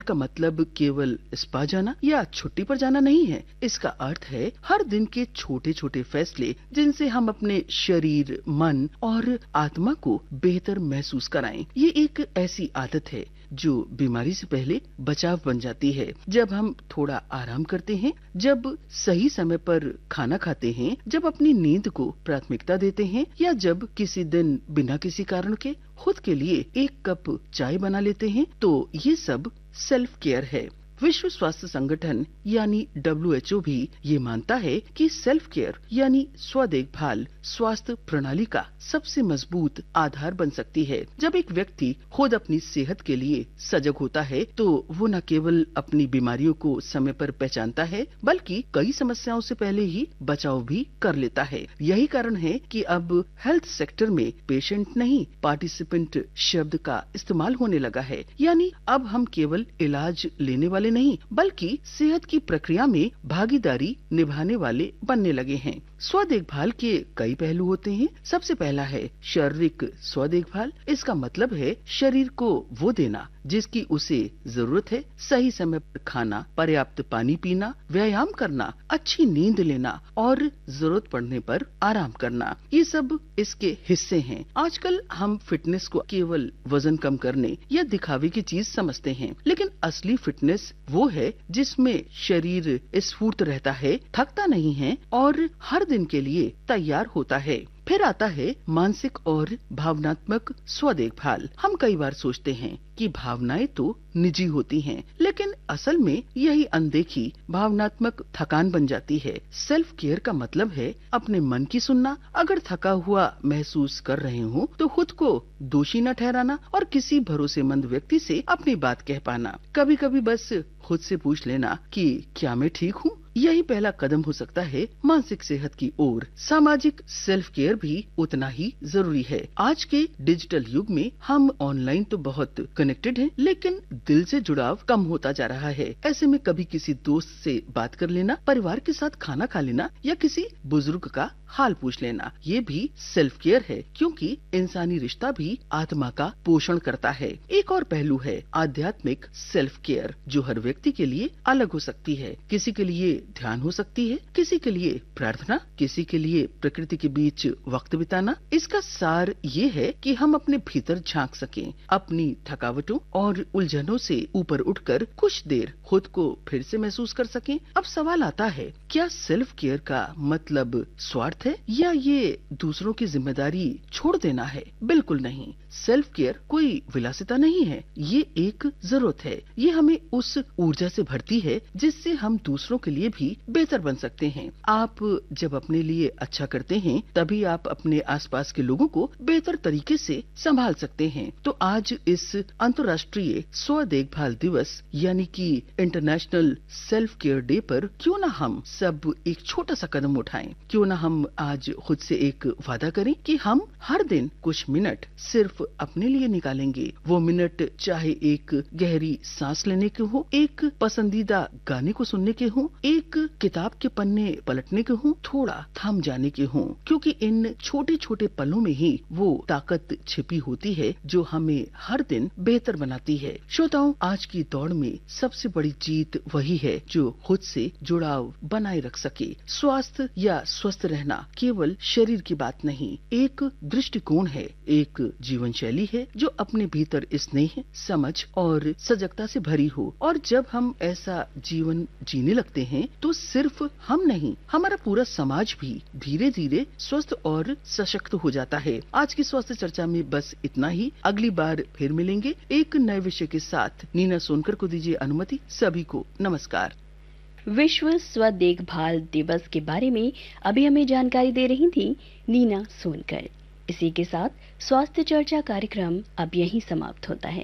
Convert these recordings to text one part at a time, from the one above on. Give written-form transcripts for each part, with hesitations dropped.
का मतलब केवल स्पा जाना या छुट्टी पर जाना नहीं है। इसका अर्थ है हर दिन के छोटे छोटे फैसले जिनसे हम अपने शरीर, मन और आत्मा को बेहतर महसूस कराएं। ये एक ऐसी आदत है जो बीमारी से पहले बचाव बन जाती है। जब हम थोड़ा आराम करते हैं, जब सही समय पर खाना खाते हैं, जब अपनी नींद को प्राथमिकता देते हैं या जब किसी दिन बिना किसी कारण के खुद के लिए एक कप चाय बना लेते हैं, तो ये सब सेल्फ केयर है। विश्व स्वास्थ्य संगठन यानी WHO भी ये मानता है कि सेल्फ केयर यानी स्व देखभाल स्वास्थ्य प्रणाली का सबसे मजबूत आधार बन सकती है। जब एक व्यक्ति खुद अपनी सेहत के लिए सजग होता है, तो वो न केवल अपनी बीमारियों को समय पर पहचानता है, बल्कि कई समस्याओं से पहले ही बचाव भी कर लेता है। यही कारण है कि अब हेल्थ सेक्टर में पेशेंट नहीं, पार्टिसिपेंट शब्द का इस्तेमाल होने लगा है। यानी अब हम केवल इलाज लेने वाले नहीं, बल्कि सेहत की प्रक्रिया में भागीदारी निभाने वाले बनने लगे हैं। स्व देखभाल के कई पहलू होते हैं। सबसे पहला है शारीरिक स्व देखभाल। इसका मतलब है शरीर को वो देना जिसकी उसे जरूरत है, सही समय पर खाना, पर्याप्त पानी पीना, व्यायाम करना, अच्छी नींद लेना और जरूरत पड़ने पर आराम करना, ये सब इसके हिस्से हैं। आजकल हम फिटनेस को केवल वजन कम करने या दिखावे की चीज समझते हैं, लेकिन असली फिटनेस वो है जिसमें शरीर स्फूर्त रहता है, थकता नहीं है और हर दिन के लिए तैयार होता है। फिर आता है मानसिक और भावनात्मक स्व देखभाल। हम कई बार सोचते हैं कि भावनाएं तो निजी होती हैं, लेकिन असल में यही अनदेखी भावनात्मक थकान बन जाती है। सेल्फ केयर का मतलब है अपने मन की सुनना। अगर थका हुआ महसूस कर रहे हो तो खुद को दोषी न ठहराना और किसी भरोसेमंद व्यक्ति से अपनी बात कह पाना। कभी कभी बस खुद से पूछ लेना कि क्या मैं ठीक हूँ। यही पहला कदम हो सकता है मानसिक सेहत की ओर। सामाजिक सेल्फ केयर भी उतना ही जरूरी है। आज के डिजिटल युग में हम ऑनलाइन तो बहुत कनेक्टेड हैं, लेकिन दिल से जुड़ाव कम होता जा रहा है। ऐसे में कभी किसी दोस्त से बात कर लेना, परिवार के साथ खाना खा लेना या किसी बुजुर्ग का हाल पूछ लेना, ये भी सेल्फ केयर है, क्योंकि इंसानी रिश्ता भी आत्मा का पोषण करता है। एक और पहलू है आध्यात्मिक सेल्फ केयर, जो हर व्यक्ति के लिए अलग हो सकती है। किसी के लिए ध्यान हो सकती है, किसी के लिए प्रार्थना, किसी के लिए प्रकृति के बीच वक्त बिताना। इसका सार ये है कि हम अपने भीतर झांक सकें, अपनी थकावटों और उलझनों से ऊपर उठकर कुछ देर खुद को फिर से महसूस कर सकें। अब सवाल आता है, क्या सेल्फ केयर का मतलब स्वार्थ है या ये दूसरों की जिम्मेदारी छोड़ देना है? बिल्कुल नहीं। सेल्फ केयर कोई विलासिता नहीं है, ये एक जरूरत है। ये हमें उस ऊर्जा से भरती है जिससे हम दूसरों के लिए भी बेहतर बन सकते हैं। आप जब अपने लिए अच्छा करते हैं, तभी आप अपने आसपास के लोगों को बेहतर तरीके से संभाल सकते हैं। तो आज इस अंतर्राष्ट्रीय स्व देखभाल दिवस यानी कि इंटरनेशनल सेल्फ केयर डे पर क्यों न हम सब एक छोटा सा कदम उठाएं? क्यों न हम आज खुद से एक वादा करें कि हम हर दिन कुछ मिनट सिर्फ अपने लिए निकालेंगे। वो मिनट चाहे एक गहरी सांस लेने के हो, एक पसंदीदा गाने को सुनने के हो, एक किताब के पन्ने पलटने के हो, थोड़ा थम जाने के हो, क्योंकि इन छोटे छोटे पलों में ही वो ताकत छिपी होती है जो हमें हर दिन बेहतर बनाती है। श्रोताओं, आज की दौड़ में सबसे बड़ी जीत वही है जो खुद से जुड़ाव बनाए रख सके। स्वास्थ्य या स्वस्थ रहना केवल शरीर की बात नहीं, एक दृष्टिकोण है, एक जीवन शैली है जो अपने भीतर स्नेह, समझ और सजगता से भरी हो। और जब हम ऐसा जीवन जीने लगते हैं तो सिर्फ हम नहीं, हमारा पूरा समाज भी धीरे धीरे स्वस्थ और सशक्त हो जाता है। आज की स्वास्थ्य चर्चा में बस इतना ही। अगली बार फिर मिलेंगे एक नए विषय के साथ। नीना सोनकर को दीजिए अनुमति। सभी को नमस्कार। विश्व स्व देखभाल दिवस के बारे में अभी हमें जानकारी दे रही थी नीना सोनकर। इसी के साथ स्वास्थ्य चर्चा कार्यक्रम अब यहीं समाप्त होता है।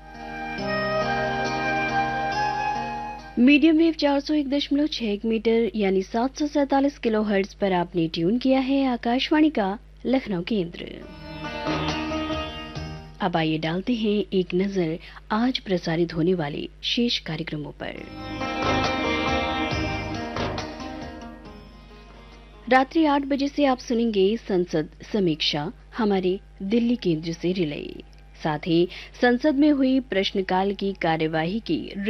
मीडियम वेव 401.6 मीटर यानी 747 किलोहर्ट्ज पर आपने ट्यून किया है आकाशवाणी का लखनऊ केंद्र। अब आइए डालते हैं एक नजर आज प्रसारित होने वाले शेष कार्यक्रमों पर। रात्रि 8 बजे से आप सुनेंगे संसद समीक्षा, हमारे दिल्ली केंद्र से रिले। साथ ही संसद में हुई प्रश्नकाल की कार्यवाही की